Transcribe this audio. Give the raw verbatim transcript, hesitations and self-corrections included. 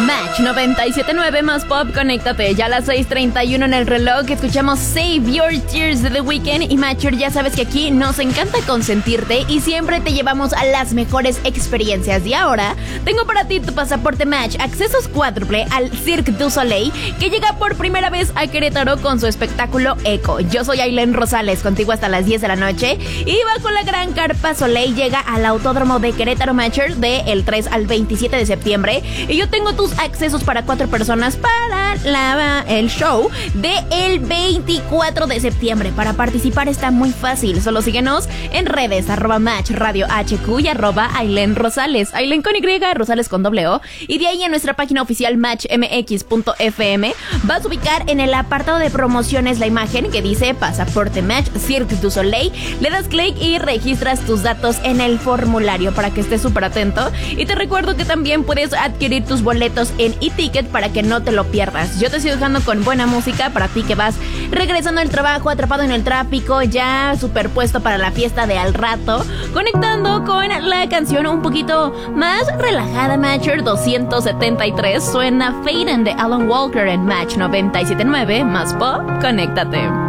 Match noventa y siete punto nueve más pop, conéctate. Ya a las seis treinta y uno en el reloj escuchamos Save Your Tears de The Weeknd. Y Matcher, ya sabes que aquí nos encanta consentirte y siempre te llevamos a las mejores experiencias. Y ahora tengo para ti tu pasaporte Match, accesos cuádruple al Cirque du Soleil, que llega por primera vez a Querétaro con su espectáculo Eco. Yo soy Ailén Rosales, contigo hasta las diez de la noche. Y bajo la gran carpa Soleil llega al Autódromo de Querétaro Matcher del tres al veintisiete de septiembre. Y yo tengo tus accesos para cuatro personas para la, el show de el veinticuatro de septiembre. Para participar está muy fácil, solo síguenos en redes, arroba Match Radio H Q y arroba Ailén Rosales, Ailén con Y, Rosales con doble O. Y de ahí en nuestra página oficial match m x punto f m vas a ubicar en el apartado de promociones la imagen que dice Pasaporte Match Cirque du Soleil. Le das clic y registras tus datos en el formulario para que estés súper atento. Y te recuerdo que también puedes adquirir tus boletos en e-ticket para que no te lo pierdas. Yo te estoy dejando con buena música para ti que vas regresando al trabajo, atrapado en el tráfico, ya superpuesto para la fiesta de al rato, conectando con la canción un poquito más relajada. Matcher doscientos setenta y tres suena Faden de Alan Walker en Match noventa y siete punto nueve más pop, conéctate.